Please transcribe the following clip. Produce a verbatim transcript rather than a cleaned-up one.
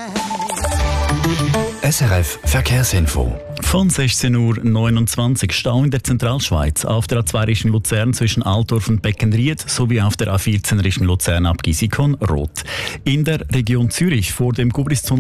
S R F Verkehrsinfo. Von sechzehn Uhr neunundzwanzig Stau in der Zentralschweiz auf der A zwei Richtung Luzern zwischen Altdorf und Beckenried sowie auf der A vierzehn Richtung Luzern ab Gisikon rot. In der Region Zürich vor dem Gubristunnel